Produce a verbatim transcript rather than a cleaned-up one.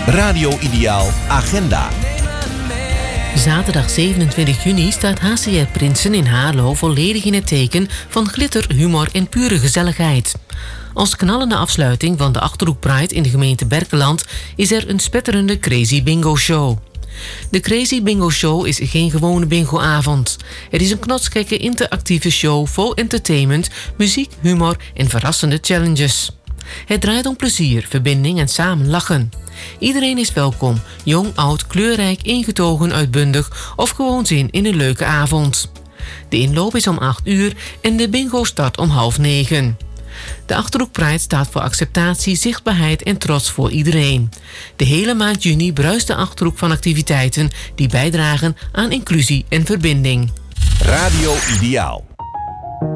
Radio Ideaal Agenda. Zaterdag zevenentwintig juni staat H C R Prinsen in Haarlo volledig in het teken van glitter, humor en pure gezelligheid. Als knallende afsluiting van de Achterhoek Pride in de gemeente Berkeland is er een spetterende Crazy Bingo Show. De Crazy Bingo Show is geen gewone bingoavond. Het is een knotsgekke interactieve show vol entertainment, muziek, humor en verrassende challenges. Het draait om plezier, verbinding en samen lachen. Iedereen is welkom, jong, oud, kleurrijk, ingetogen, uitbundig of gewoon zin in een leuke avond. De inloop is om acht uur en de bingo start om half negen. De Achterhoek Pride staat voor acceptatie, zichtbaarheid en trots voor iedereen. De hele maand juni bruist de Achterhoek van activiteiten die bijdragen aan inclusie en verbinding. Radio Ideaal.